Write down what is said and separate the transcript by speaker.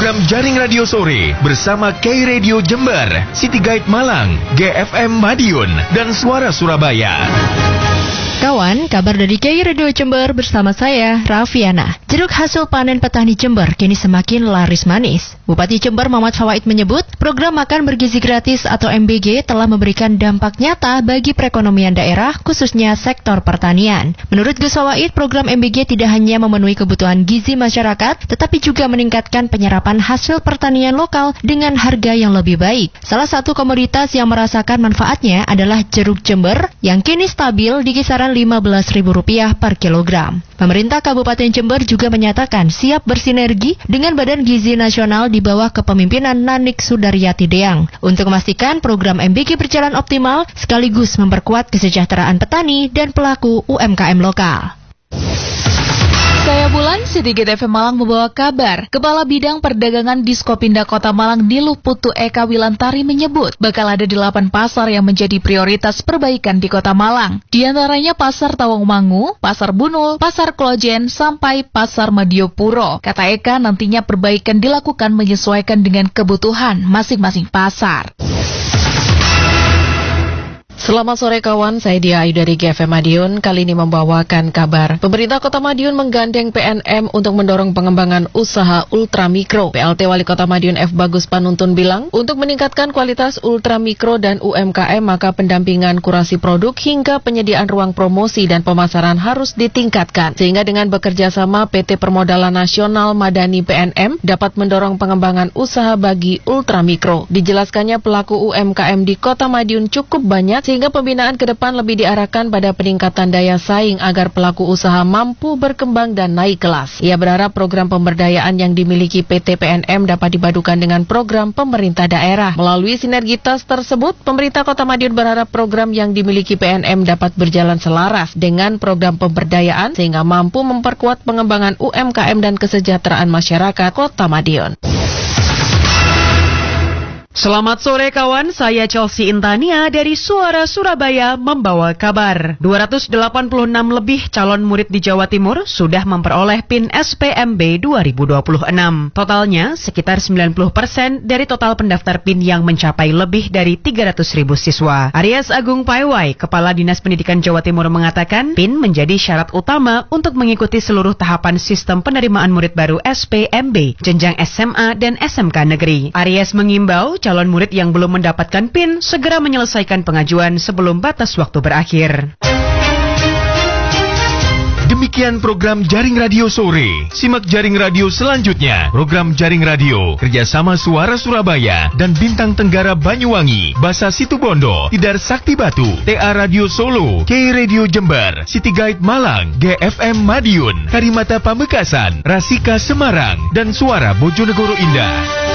Speaker 1: program Jaring Radio Sore bersama K-Radio Jember, City Guide Malang, GFM Madiun, dan Suara Surabaya.
Speaker 2: Kawan, kabar dari K-Radio Jember bersama saya, Raffiana. Jeruk hasil panen petani Jember kini semakin laris manis. Bupati Jember Muhammad Fawaid menyebut, program makan bergizi gratis atau MBG telah memberikan dampak nyata bagi perekonomian daerah, khususnya sektor pertanian. Menurut Gus Fawaid, program MBG tidak hanya memenuhi kebutuhan gizi masyarakat, tetapi juga meningkatkan penyerapan hasil pertanian lokal dengan harga yang lebih baik. Salah satu komoditas yang merasakan manfaatnya adalah jeruk Jember, yang kini stabil di kisaran Rp15.000 per kilogram. Pemerintah Kabupaten Jember juga menyatakan siap bersinergi dengan Badan Gizi Nasional di bawah kepemimpinan Nanik Sudaryati Deang untuk memastikan program MBG berjalan optimal sekaligus memperkuat kesejahteraan petani dan pelaku UMKM lokal.
Speaker 3: Saya Bulan, City Guide FM Malang membawa kabar. Kepala Bidang Perdagangan Diskopinda Kota Malang Niluh Putu Eka Wilantari menyebut bakal ada 8 pasar yang menjadi prioritas perbaikan di Kota Malang. Di antaranya Pasar Tawangmangu, Pasar Bunul, Pasar Klojen, sampai Pasar Madiopuro. Kata Eka, nantinya perbaikan dilakukan menyesuaikan dengan kebutuhan masing-masing pasar.
Speaker 4: Selamat sore kawan, saya Dia Ayu dari GFM Madiun. Kali ini membawakan kabar. Pemerintah Kota Madiun menggandeng PNM untuk mendorong pengembangan usaha ultramikro. PLT Wali Kota Madiun F. Bagus Panuntun bilang, untuk meningkatkan kualitas ultramikro dan UMKM, maka pendampingan kurasi produk hingga penyediaan ruang promosi dan pemasaran harus ditingkatkan. Sehingga dengan bekerja sama PT Permodalan Nasional Madani PNM dapat mendorong pengembangan usaha bagi ultramikro. Dijelaskannya pelaku UMKM di Kota Madiun cukup banyak, sehingga pembinaan ke depan lebih diarahkan pada peningkatan daya saing agar pelaku usaha mampu berkembang dan naik kelas. Ia berharap program pemberdayaan yang dimiliki PT PNM dapat dipadukan dengan program pemerintah daerah. Melalui sinergitas tersebut, pemerintah Kota Madiun berharap program yang dimiliki PNM dapat berjalan selaras dengan program pemberdayaan sehingga mampu memperkuat pengembangan UMKM dan kesejahteraan masyarakat Kota Madiun.
Speaker 5: Selamat sore kawan, saya Chelsea Intania dari Suara Surabaya membawa kabar. 286 lebih calon murid di Jawa Timur sudah memperoleh PIN SPMB 2026. Totalnya sekitar 90% dari total pendaftar PIN yang mencapai lebih dari 300.000 siswa. Aries Agung Paiwai, Kepala Dinas Pendidikan Jawa Timur mengatakan PIN menjadi syarat utama untuk mengikuti seluruh tahapan sistem penerimaan murid baru SPMB, jenjang SMA dan SMK negeri. Aries mengimbau calon murid yang belum mendapatkan PIN segera menyelesaikan pengajuan sebelum batas waktu berakhir.
Speaker 1: Demikian program Jaring Radio Sore. Simak Jaring Radio selanjutnya. Program Jaring Radio kerjasama Suara Surabaya dan Bintang Tenggara Banyuwangi, Basa Situbondo, Tidar Sakti Batu, TA Radio Solo, K-Radio Jember, City Guide Malang, GFM Madiun, Karimata Pamekasan, Rasika Semarang, dan Suara Bojonegoro Indah.